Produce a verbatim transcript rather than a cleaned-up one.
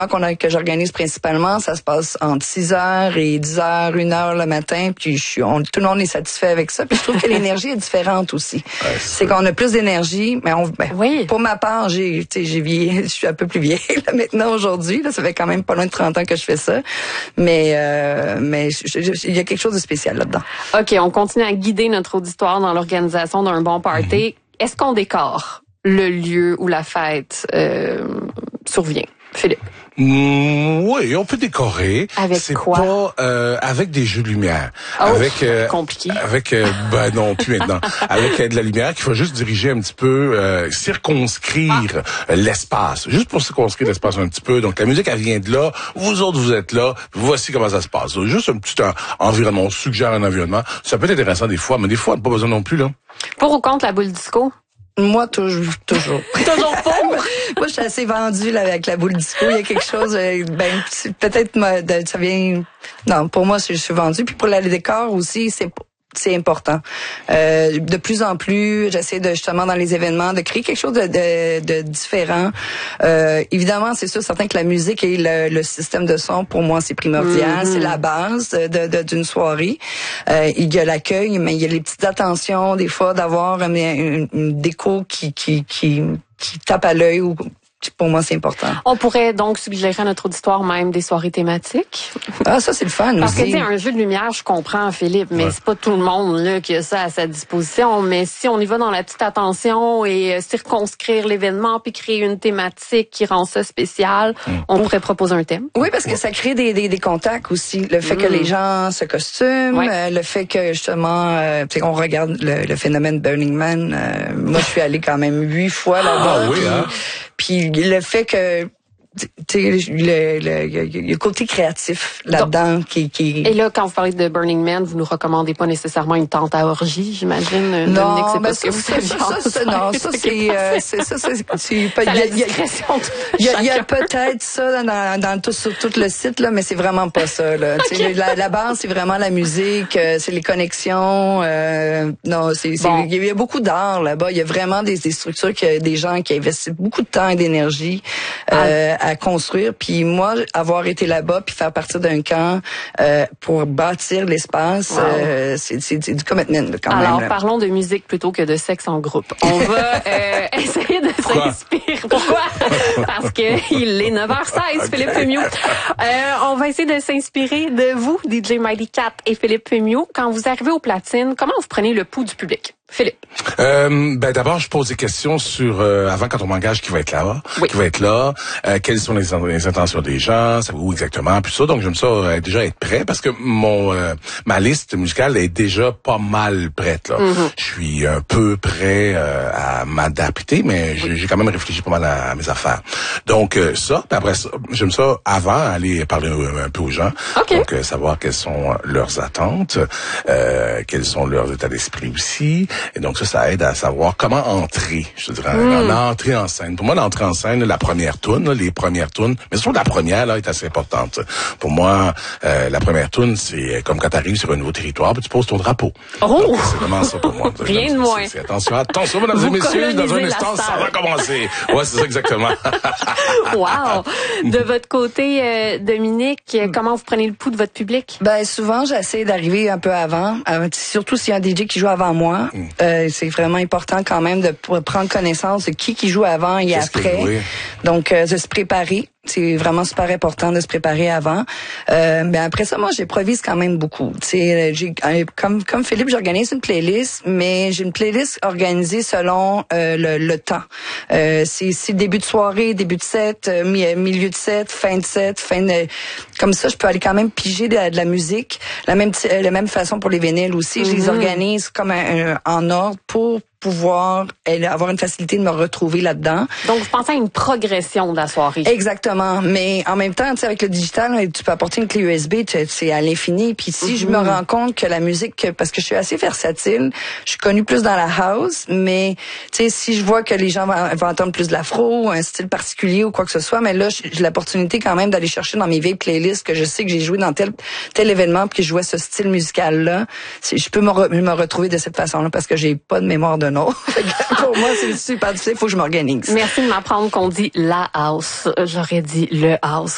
qu'on a, que j'organise principalement, ça se passe entre six heures et dix heures, une heure le matin, puis je suis, on, tout le monde est satisfait avec ça. Puis je trouve que l'énergie est différente aussi. Ouais, c'est c'est qu'on a plus d'énergie, mais on, ben, oui. Pour ma part, j'ai, tu sais, j'ai vieilli, je suis un peu plus vieille là, maintenant aujourd'hui. Là, ça fait quand même pas loin de trente ans que je fais ça, mais euh, mais il y a quelque chose de spécial là-dedans. Ok, on continue à guider notre auditoire dans l'organisation d'un bon party. Mm-hmm. Est-ce qu'on décore le lieu où la fête euh, survient, Philippe? Mmh, oui, on peut décorer. Avec c'est quoi? Pas euh, avec des jeux de lumière. Oh, avec euh, compliqué. Avec euh, ben non plus maintenant. Avec euh, de la lumière qu'il faut juste diriger un petit peu, euh, circonscrire ah. l'espace, juste pour circonscrire l'espace un petit peu. Donc la musique elle vient de là. Vous autres vous êtes là. Voici comment ça se passe. Donc, juste un petit un, environnement. On suggère un environnement. Ça peut être intéressant des fois, mais des fois on n'a pas besoin non plus là. Pour ou contre la boule disco? Moi, toujours. Toujours. toujours pour? Moi, je suis assez vendue là, avec la boule disco. Il y a quelque chose, euh, ben, peut-être, ça vient... Non, pour moi, je suis vendue. Puis pour le décor aussi, c'est... c'est important. Euh, de plus en plus, j'essaie de justement dans les événements de créer quelque chose de, de, de différent. Euh, évidemment, c'est sûr, certain que la musique et le, le système de son, pour moi, c'est primordial. Mm-hmm. C'est la base de, de, d'une soirée. Euh, il y a l'accueil, mais il y a les petites attentions des fois d'avoir une, une, une déco qui qui qui qui tape à l'œil ou pour moi, c'est important. On pourrait donc suggérer à notre auditoire même des soirées thématiques. Ah, ça, c'est le fun Parce aussi. Parce que, tu sais, un jeu de lumière, je comprends, Philippe, mais ouais. c'est pas tout le monde là qui a ça à sa disposition. Mais si on y va dans la petite attention et euh, circonscrire l'événement puis créer une thématique qui rend ça spécial, mm. on pourrait proposer un thème. Oui, parce que ça crée des, des, des contacts aussi. Le fait mm. que les gens se costument, ouais. euh, le fait que, justement, euh, tu sais, on regarde le, le phénomène Burning Man. Euh, moi, je suis allée quand même huit fois là-bas. Ah oui, hein? Puis le fait que tu sais, le, le, le, le côté créatif là-dedans Donc, qui, qui... Et là, quand vous parlez de Burning Man, vous nous recommandez pas nécessairement une tente à orgie, j'imagine? Non, Dominique, c'est ben pas ça, ce que ça, ça, ça, non, ça, c'est, euh, c'est, ça, c'est, c'est pas, il y a, il y a, il y a peut-être ça dans, dans tout, sur tout le site, là, mais c'est vraiment pas ça, là. Okay. La, la base, c'est vraiment la musique, euh, c'est les connexions, euh, non, c'est, c'est, bon. il y a beaucoup d'art là-bas. Il y a vraiment des, des structures que des gens qui investissent beaucoup de temps et d'énergie, euh, ah. à construire. Puis moi, avoir été là-bas puis faire partie d'un camp, euh, pour bâtir l'espace, wow. euh, c'est, c'est, c'est du commitment, là, quand Alors, même. Alors, parlons de musique plutôt que de sexe en groupe. On va euh, essayer de Pourquoi? s'inspirer. Pourquoi? Parce que il est neuf heures seize, okay. Philippe Fémiot. Euh, on va essayer de s'inspirer de vous, D J Mighty Cat et Philippe Fémiot. Quand vous arrivez aux platines, comment vous prenez le pouls du public? Philippe. Euh, ben d'abord, je pose des questions sur euh, avant quand on m'engage qui va être là, oui. qui va être là, euh, quelles sont les, les intentions des gens, ça où exactement, puis ça. Donc j'aime ça euh, déjà être prêt parce que mon euh, ma liste musicale est déjà pas mal prête là. Mm-hmm. Je suis un peu prêt euh, à m'adapter, mais j'ai, j'ai quand même réfléchi pas mal à, à mes affaires. Donc euh, ça, puis après ça, j'aime ça avant aller parler un, un peu aux gens, okay. donc euh, savoir quelles sont leurs attentes, euh, quels sont leurs états d'esprit aussi. Et donc ça, ça aide à savoir comment entrer, je te dirais, mm. l'entrée en scène. Pour moi, l'entrée en scène, la première toune, là, les premières tounes, mais surtout la première là est assez importante. Pour moi, euh, la première toune, c'est comme quand tu arrives sur un nouveau territoire, puis tu poses ton drapeau. Oh, donc, c'est vraiment ça pour moi. Rien de moins. C'est, c'est, attention, attention, mesdames et messieurs, dans un instant, ça va commencer. Ouais, c'est ça exactement. Wow. De votre côté, euh, Dominique, mm. comment vous prenez le pouls de votre public? Ben souvent, j'essaie d'arriver un peu avant, euh, surtout s'il y a un D J qui joue avant moi. Mm. Euh, c'est vraiment important quand même de prendre connaissance de qui qui joue avant et Qu'est-ce après. Donc, euh, de se préparer. C'est vraiment super important de se préparer avant. Euh, mais après ça, moi, j'improvise quand même beaucoup. Tu sais, j'ai comme comme Philippe, j'organise une playlist, mais j'ai une playlist organisée selon euh, le, le temps. Euh, c'est, c'est début de soirée, début de set, euh, milieu de set, fin de set, fin de. Comme ça, je peux aller quand même piger de, de la musique. La même la même façon pour les vinyles aussi. Mm-hmm. Je les organise comme un, un, en ordre pour pouvoir avoir une facilité de me retrouver là-dedans. Donc, vous pensez à une progression de la soirée. Exactement. Mais en même temps, tu sais, avec le digital, tu peux apporter une clé U S B, c'est à l'infini. Puis si mm-hmm. je me rends compte que la musique, parce que je suis assez versatile, je suis connue plus dans la house, mais tu sais, si je vois que les gens vont, vont entendre plus de l'afro, un style particulier ou quoi que ce soit, mais là, j'ai l'opportunité quand même d'aller chercher dans mes vieilles playlists que je sais que j'ai joué dans tel tel événement puis que je jouais ce style musical-là. Je peux me, re, me retrouver de cette façon-là parce que j'ai pas de mémoire de non. Pour moi, c'est super difficile. Il faut que je m'organise. Merci de m'apprendre qu'on dit la house. J'aurais dit le house.